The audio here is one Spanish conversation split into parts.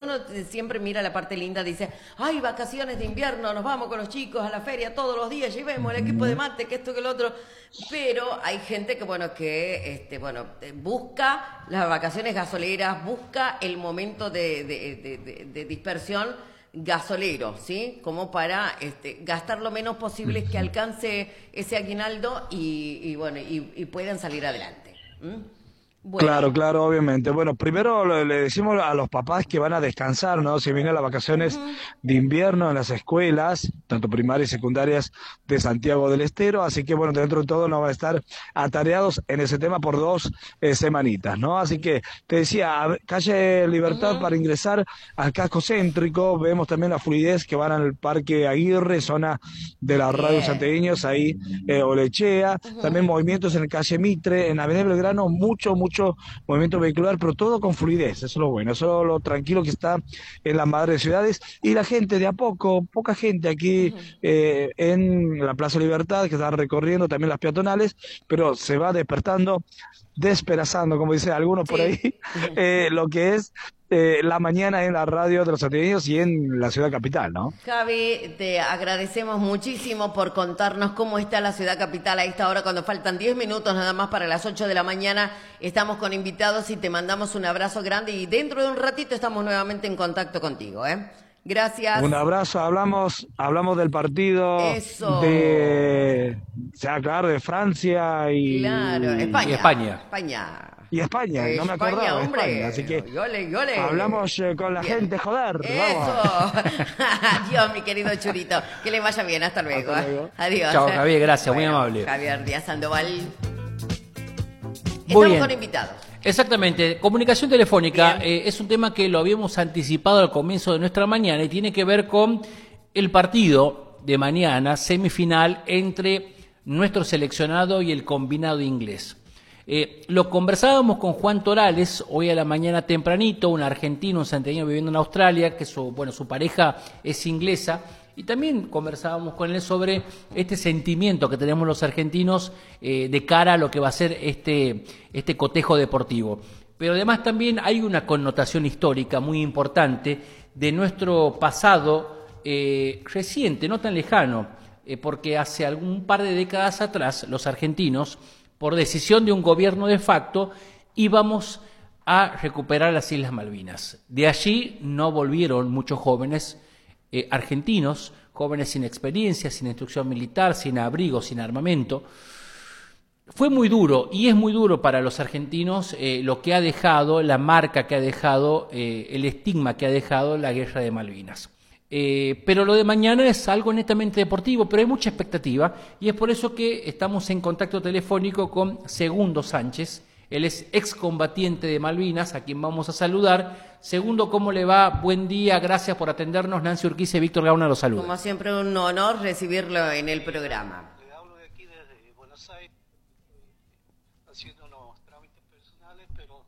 uno siempre mira la parte linda, dice, ay, vacaciones de invierno, nos vamos con los chicos a la feria todos los días, llevemos el equipo de mate, que esto, que lo otro. Pero hay gente que, busca las vacaciones gasoleras, busca el momento de dispersión gasolero, ¿sí? Como para gastar lo menos posible, que alcance ese aguinaldo y puedan salir adelante. Bueno. Claro, obviamente. Bueno, primero le decimos a los papás que van a descansar, ¿no? Se vienen las vacaciones Ujú. de invierno en las escuelas, tanto primarias y secundarias de Santiago del Estero, así que bueno, dentro de todo nos van a estar atareados en ese tema por 2 semanitas, ¿no? Así que te decía, calle Libertad Ujú. para ingresar al casco céntrico, vemos también la fluidez que van al Parque Aguirre, zona de la radio Bien. Santegueños, ahí Olechea, Ujú. también movimientos en el calle Mitre, en Avenida Belgrano, mucho movimiento vehicular, pero todo con fluidez, eso es lo bueno, eso es lo tranquilo que está en las madres ciudades, y la gente de a poco, poca gente aquí Ujú. en la Plaza Libertad, que está recorriendo también las peatonales, pero se va despertando, despedazando, como dice algunos por ahí, Sí. Ujú. lo que es la mañana en la radio de los santiagueños y en la ciudad capital, ¿no? Javi, te agradecemos muchísimo por contarnos cómo está la ciudad capital a esta hora, cuando faltan 10 minutos nada más para las 8 de la mañana. Estamos con invitados y te mandamos un abrazo grande y dentro de un ratito estamos nuevamente en contacto contigo, ¿eh? Gracias. Un abrazo, hablamos del partido Eso. o sea, claro, de Francia Claro, Y España, España. España. y España, no me España, acordaba de España, así hombre. que Yole, yole. hablamos con la Bien. gente, joder, vamos. Eso. Adiós, mi querido Churito. Que le vaya bien. Hasta luego. Hasta luego. Adiós. Chao, Javier, gracias, muy Bueno, amable. Javier Díaz Sandoval. Muy Estamos bien. con invitados. Exactamente, comunicación telefónica Bien. es un tema que lo habíamos anticipado al comienzo de nuestra mañana y tiene que ver con el partido de mañana, semifinal, entre nuestro seleccionado y el combinado inglés. Lo conversábamos con Juan Torales hoy a la mañana tempranito, un argentino, un santiagueño viviendo en Australia, que su pareja es inglesa, y también conversábamos con él sobre este sentimiento que tenemos los argentinos de cara a lo que va a ser este cotejo deportivo. Pero además también hay una connotación histórica muy importante de nuestro pasado reciente, no tan lejano, porque hace algún par de décadas atrás los argentinos, por decisión de un gobierno de facto, íbamos a recuperar las Islas Malvinas. De allí no volvieron muchos jóvenes argentinos, jóvenes sin experiencia, sin instrucción militar, sin abrigo, sin armamento. Fue muy duro y es muy duro para los argentinos lo que ha dejado, la marca que ha dejado, el estigma que ha dejado la guerra de Malvinas. Pero lo de mañana es algo netamente deportivo, pero hay mucha expectativa y es por eso que estamos en contacto telefónico con Segundo Sánchez. Él es excombatiente de Malvinas, a quien vamos a saludar. Segundo, ¿cómo le va? Buen día, gracias por atendernos. Nancy Urquiza y Víctor Gauna los saluda. Como siempre, un honor recibirlo en el programa. Le hablo de aquí desde Buenos Aires, estoy haciendo unos trámites personales, pero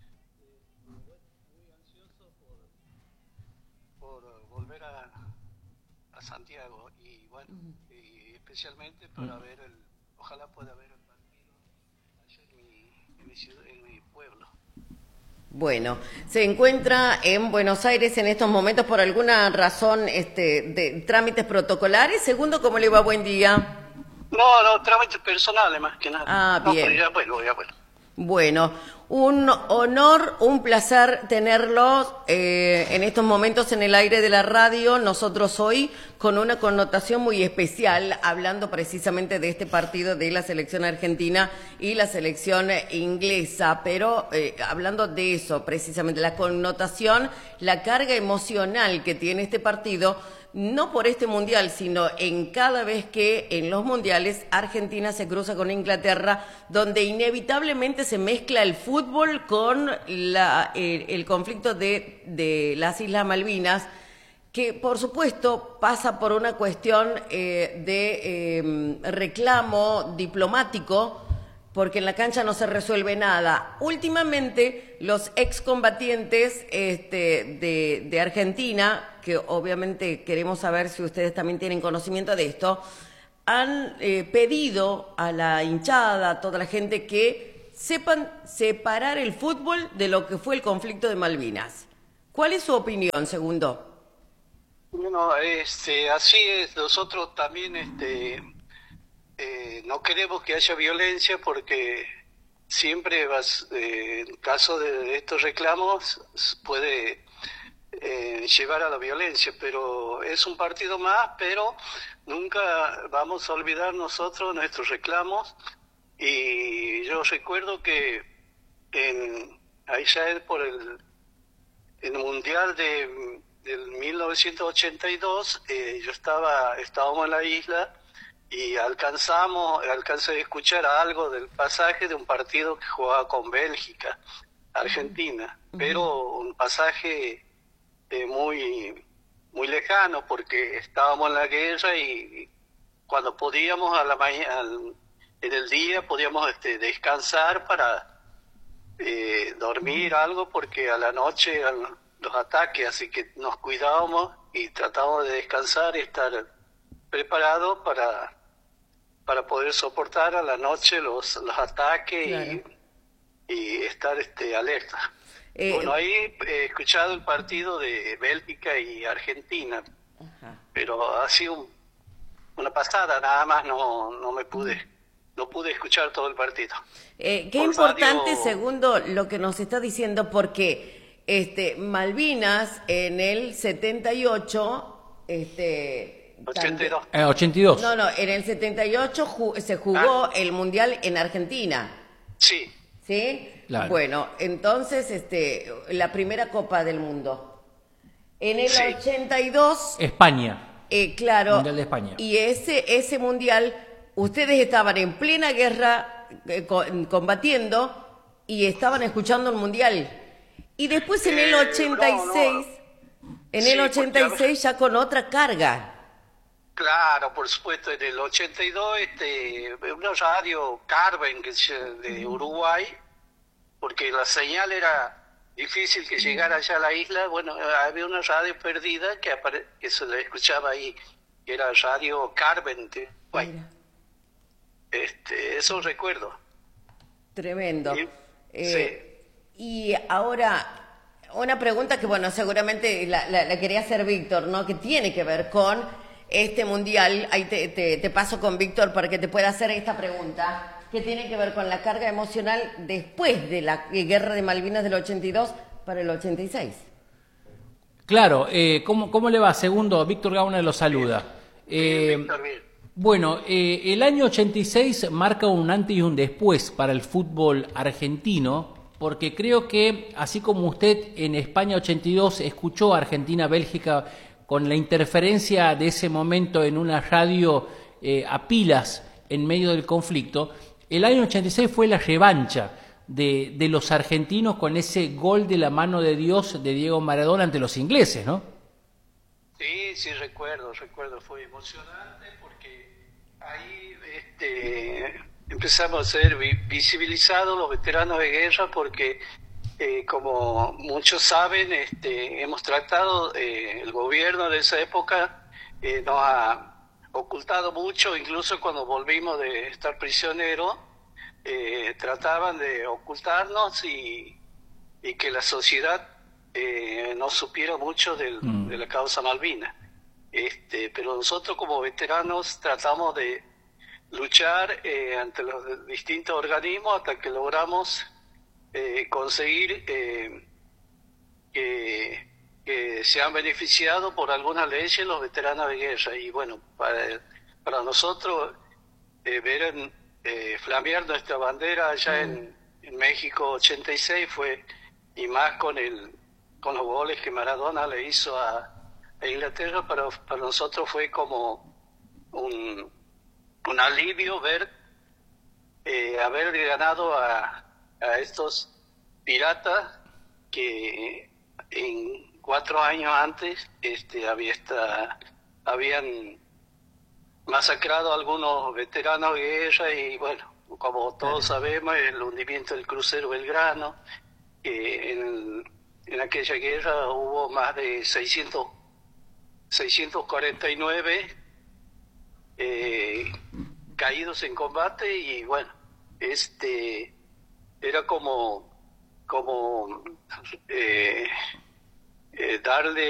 muy ansioso por volver a Santiago y bueno, y especialmente para ver ojalá pueda ver el partido allá en mi ciudad, en mi pueblo. Bueno, se encuentra en Buenos Aires en estos momentos por alguna razón de trámites protocolares. Segundo, ¿cómo le va? Buen día. No, trámites personales más que nada. Ah, No, bien. pero ya vuelvo. Bueno, un honor, un placer tenerlo en estos momentos en el aire de la radio. Nosotros hoy con una connotación muy especial, hablando precisamente de este partido de la selección argentina y la selección inglesa, pero hablando de eso, precisamente la connotación, la carga emocional que tiene este partido, no por este mundial, sino en cada vez que en los mundiales Argentina se cruza con Inglaterra, donde inevitablemente se mezcla el fútbol con el conflicto de las Islas Malvinas, que por supuesto pasa por una cuestión de reclamo diplomático, porque en la cancha no se resuelve nada. Últimamente, los excombatientes de Argentina, que obviamente queremos saber si ustedes también tienen conocimiento de esto, han pedido a la hinchada, a toda la gente, que sepan separar el fútbol de lo que fue el conflicto de Malvinas. ¿Cuál es su opinión, Segundo? Bueno, así es. Nosotros también, no queremos que haya violencia porque siempre en caso de estos reclamos puede llevar a la violencia, pero es un partido más, pero nunca vamos a olvidar nosotros nuestros reclamos. Y yo recuerdo que ahí ya es por el Mundial del 1982, estábamos en la isla y alcancé a escuchar algo del pasaje de un partido que jugaba con Bélgica, Argentina, pero un pasaje muy, muy lejano porque estábamos en la guerra y cuando podíamos en el día podíamos descansar para dormir algo porque a la noche eran los ataques, así que nos cuidábamos y tratábamos de descansar y estar preparados para poder soportar a la noche los ataques. Claro. y estar alerta. Bueno, ahí he escuchado el partido de Bélgica y Argentina, pero ha sido una pasada, nada más no pude escuchar todo el partido. Qué importante, Segundo, lo que nos está diciendo, porque Malvinas en el 78, 82. 82. No, en el 78 se jugó el Mundial en Argentina. Sí. ¿Sí? Claro. Bueno, entonces, la primera Copa del Mundo. En el 82... España. Claro. Mundial de España. Y ese Mundial, ustedes estaban en plena guerra combatiendo y estaban escuchando el Mundial. Y después en el 86, ya con otra carga. Claro, por supuesto, en el 82, una radio Carven de Uruguay, porque la señal era difícil que llegara allá a la isla. Bueno, había una radio perdida que se la escuchaba ahí, que era radio Carven de Uruguay. Eso recuerdo. Tremendo. Sí. Y ahora, una pregunta que, bueno, seguramente la quería hacer Víctor, ¿no? Que tiene que ver con este Mundial. Ahí te paso con Víctor para que te pueda hacer esta pregunta, que tiene que ver con la carga emocional después de la guerra de Malvinas del 82 para el 86. Claro, ¿cómo le va? Segundo, Víctor Gauna lo saluda. Víctor, bien. Bueno, el año 86 marca un antes y un después para el fútbol argentino, porque creo que, así como usted en España 82 escuchó a Argentina-Bélgica con la interferencia de ese momento en una radio a pilas en medio del conflicto, el año 86 fue la revancha de los argentinos con ese gol de la mano de Dios de Diego Maradona ante los ingleses, ¿no? Sí, recuerdo, fue emocionante porque ahí empezamos a ser visibilizados los veteranos de guerra porque, como muchos saben, hemos tratado, el gobierno de esa época nos ha ocultado mucho, incluso cuando volvimos de estar prisioneros, trataban de ocultarnos y que la sociedad no supiera mucho de la causa Malvinas. Pero nosotros como veteranos tratamos de luchar ante los distintos organismos hasta que logramos conseguir que se han beneficiado por algunas leyes los veteranos de guerra. Y bueno, para nosotros ver flamear nuestra bandera allá en México 86 fue, y más con los goles que Maradona le hizo a Inglaterra, para nosotros fue como un alivio ver haber ganado a estos piratas que en 4 años antes habían masacrado a algunos veteranos de guerra. Y bueno, como todos sabemos, el hundimiento del crucero Belgrano, en aquella guerra hubo más de 649 caídos en combate. Y bueno, era como darle